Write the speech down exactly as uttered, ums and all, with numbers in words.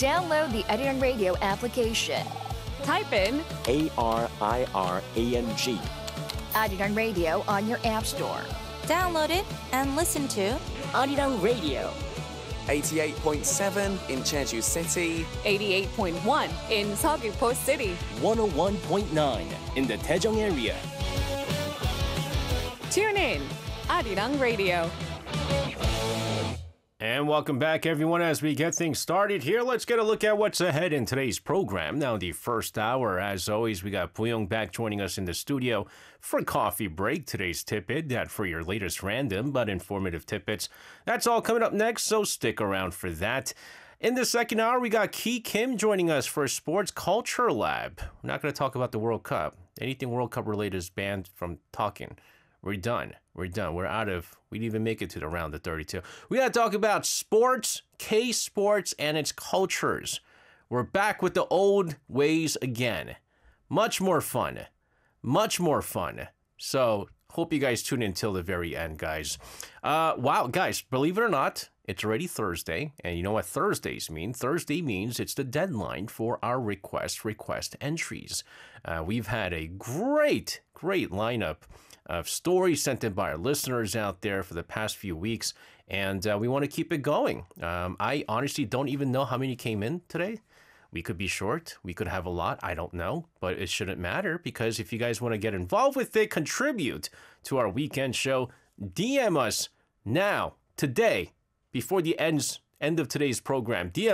Download the Arirang Radio application. Type in A R I R A N G. Arirang Radio on your app store. Download it and listen to Arirang Radio. eighty-eight point seven in Jeju City. eighty-eight point one in Seogwipo City. one oh one point nine in the Daejeong area. Tune in, Arirang Radio. And welcome back, everyone. As we get things started here, let's get a look at what's ahead in today's program. Now, the first hour, as always, we got Boo-young back joining us in the studio for a coffee break. Today's Tidbit, that for your latest random but informative tidbits. That's all coming up next, so stick around for that. In the second hour, we got Ki Kim joining us for Sports Culture Lab. We're not going to talk about the World Cup. Anything World Cup related is banned from talking. We're done. We're done. We're out of, we didn't even make it to the round of thirty-two. We got to talk about sports, K-sports, and its cultures. We're back with the old ways again. Much more fun. Much more fun. So, hope you guys tune in till the very end, guys. Uh, wow, guys, believe it or not, it's already Thursday. And you know what Thursdays mean? Thursday means it's the deadline for our request request entries. Uh, we've had a great, great lineup of stories sent in by our listeners out there for the past few weeks, and uh, we want to keep it going. Um, I honestly don't even know how many came in today. We could be short. We could have a lot. I don't know, but it shouldn't matter because if you guys want to get involved with it, contribute to our weekend show, D M us now, today, before the ends, end of today's program. D M